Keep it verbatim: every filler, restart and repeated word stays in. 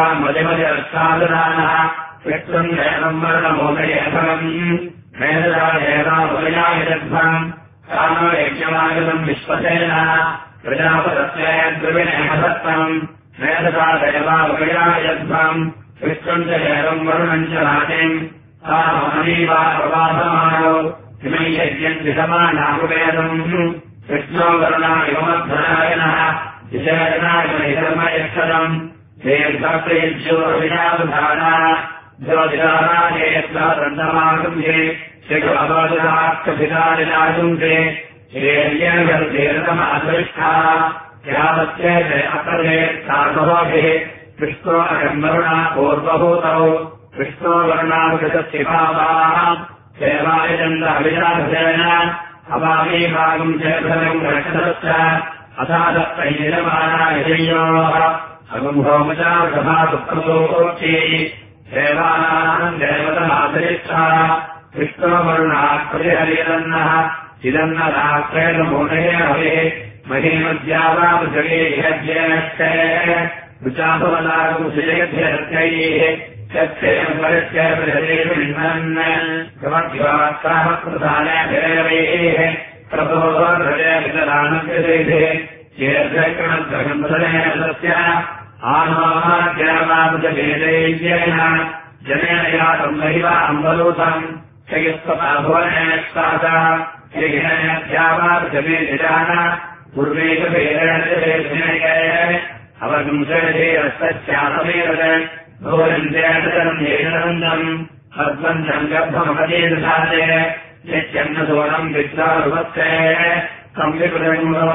मदिमदिरस्तादुरानः विष्णुम् देवम् वर्णमोदयेतरम् मेधदादेवाभयायध्वम् कानो यज्ञमागतम् विश्वसेन प्रजापदत्ते द्रविणेमसत्तम् मेधदादेवाभयायध्वम् विष्णुम् च देवम् वरुणम् च रातिम् कामनीवा प्रवासमानो इमै यज्ञम् दिशमानाहुवेदम् विष्णो वरुणायुमध्वरायणः विशेषणायमनिधर्मयक्षरम् दीर्घप्रयुज्योविनावधाना ज्योतिरारायत्नादन्तमागुंसे शिखरभवदाक्षभिदारिणागुंसे श्रेयर्यर्देरतमासृष्टा यावत्येते अपरे सार्वभिः विष्णो अयम्वरुणा पूर्वभूतौ विष्णो वर्णावृतस्य भावाः सेवायजन्दविराधेन अवामी भागम् चेतनम् रक्षतश्च अथादत्तैरमानाययोः अगुम्भोमचासभासुप्रतोक्ति देवानाम् देवतमातिरिष्ठा विष्णोवरुणाः प्रतिहरिरन्नः इदन्नदात्रेण मूढे हविः महीमद्यावापृथिवे यज्ञेष्टे विचापवदागुशेभ्यर्थैः यत्तेन परित्य बृहदेषु निह्नन् प्रमद्वात्साहप्रधानेभिरेवैः प्रभोर्हृदयवितरानकृतेभिः चेर्धकणद्रगन्धनेन तस्य आत्माज्ञानामृतभेदैर्येण जनेन यातम् महिवा अम्बलूतम् चयस्वताभुवनेष्टाता यज्ञेनध्यावापृथिवे निजान पूर्वेषु भेदेन अवगुंसधेरस्तस्यासमेरत् भोजन्तेऽनन्तरम् येषनन्दम् हद्वन्तम् गर्भमहदेदधाते यच्चन्नसोनम् विद्वारुपत्से संविकृतम्